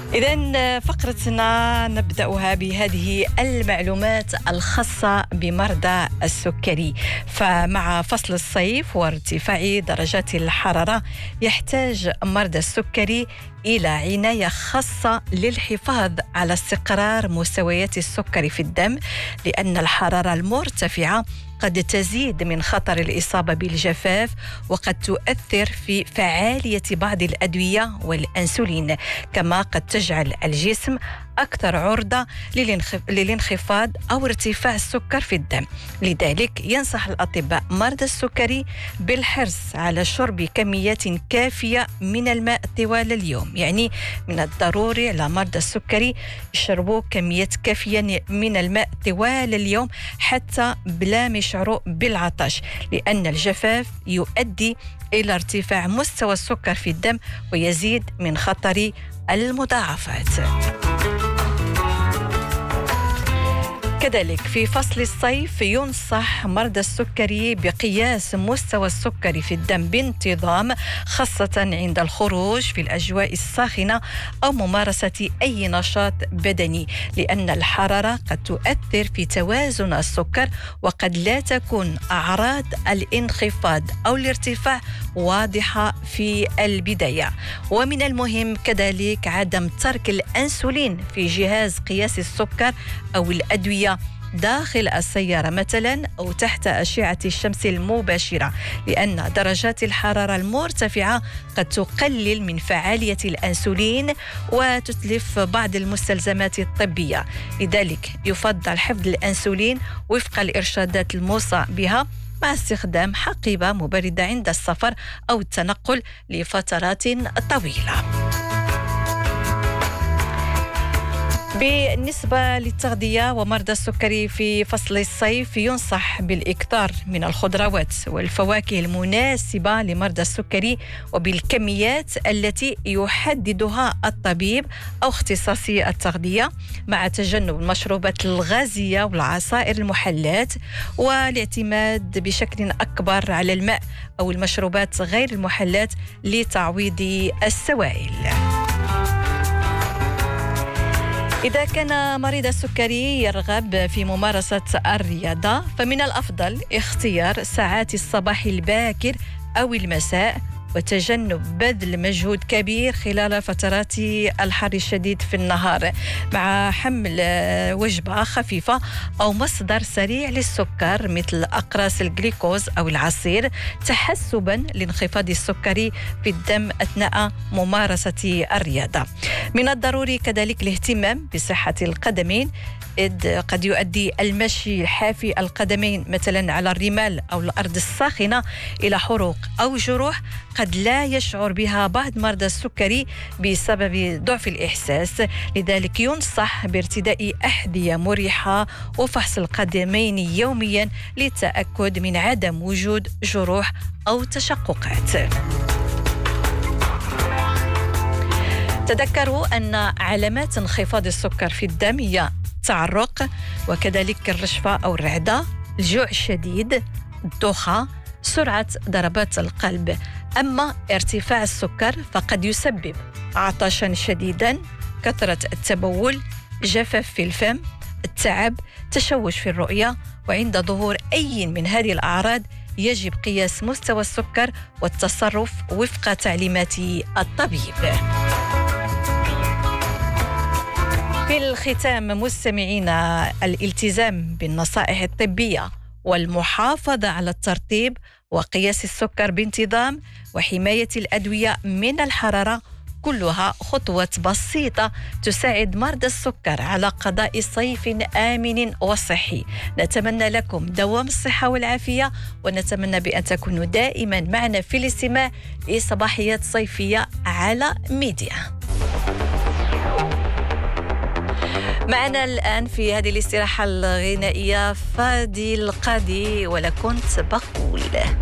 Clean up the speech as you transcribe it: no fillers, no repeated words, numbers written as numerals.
إذن فقرتنا نبدأها بهذه المعلومات الخاصة بمرضى السكري. فمع فصل الصيف وارتفاع درجات الحرارة يحتاج مرضى السكري إلى عناية خاصة للحفاظ على استقرار مستويات السكر في الدم، لأن الحرارة المرتفعة قد تزيد من خطر الإصابة بالجفاف، وقد تؤثر في فعالية بعض الأدوية والأنسولين، كما قد تجعل الجسم أكثر عرضة للانخفاض أو ارتفاع السكر في الدم. لذلك ينصح الأطباء مرضى السكري بالحرص على شرب كميات كافية من الماء طوال اليوم. يعني من الضروري على مرضى السكري يشربوا كميات كافية من الماء طوال اليوم حتى بلا ما يشعروا بالعطش، لأن الجفاف يؤدي إلى ارتفاع مستوى السكر في الدم ويزيد من خطر المضاعفات. كذلك في فصل الصيف ينصح مرضى السكري بقياس مستوى السكر في الدم بانتظام، خاصة عند الخروج في الأجواء الساخنة أو ممارسة أي نشاط بدني، لأن الحرارة قد تؤثر في توازن السكر، وقد لا تكون أعراض الانخفاض أو الارتفاع واضحة في البداية. ومن المهم كذلك عدم ترك الأنسولين في جهاز قياس السكر أو الأدوية داخل السيارة مثلا أو تحت أشعة الشمس المباشرة، لأن درجات الحرارة المرتفعة قد تقلل من فعالية الأنسولين وتتلف بعض المستلزمات الطبية. لذلك يفضل حفظ الأنسولين وفق الإرشادات الموصى بها، مع استخدام حقيبة مبردة عند السفر أو التنقل لفترات طويلة. بالنسبة للتغذية ومرضى السكري في فصل الصيف ينصح بالإكثار من الخضروات والفواكه المناسبة لمرضى السكري وبالكميات التي يحددها الطبيب أو اختصاصي التغذية، مع تجنب المشروبات الغازية والعصائر المحلات، والاعتماد بشكل أكبر على الماء أو المشروبات غير المحلات لتعويض السوائل. إذا كان مريض السكري يرغب في ممارسة الرياضة، فمن الأفضل اختيار ساعات الصباح الباكر أو المساء، وتجنب بذل مجهود كبير خلال فترات الحر الشديد في النهار، مع حمل وجبة خفيفة أو مصدر سريع للسكر مثل أقراص الجليكوز أو العصير، تحسبا لانخفاض السكري في الدم أثناء ممارسة الرياضة. من الضروري كذلك الاهتمام بصحة القدمين، إذ قد يؤدي المشي حافي القدمين مثلا على الرمال أو الأرض الساخنة إلى حروق أو جروح قد لا يشعر بها بعض مرضى السكري بسبب ضعف الإحساس. لذلك ينصح بارتداء أحذية مريحة وفحص القدمين يوميا للتأكد من عدم وجود جروح أو تشققات. تذكروا أن علامات انخفاض السكر في الدم هي التعرق، وكذلك الرشفة أو الرعدة، الجوع الشديد، الدوخة، سرعة ضربات القلب. أما ارتفاع السكر فقد يسبب عطشا شديدا، كثرة التبول، جفاف في الفم، التعب، تشوش في الرؤية. وعند ظهور أي من هذه الأعراض يجب قياس مستوى السكر والتصرف وفق تعليمات الطبيب. في الختام مستمعينا، الالتزام بالنصائح الطبية والمحافظة على الترطيب وقياس السكر بانتظام وحماية الأدوية من الحرارة كلها خطوات بسيطة تساعد مرضى السكر على قضاء صيف آمن وصحي. نتمنى لكم دوام الصحة والعافية، ونتمنى بأن تكونوا دائما معنا في الاستماع لصباحيات صيفية على ميديا. معنا الآن في هذه الاستراحة الغنائية فادي القاضي ولكنت بقى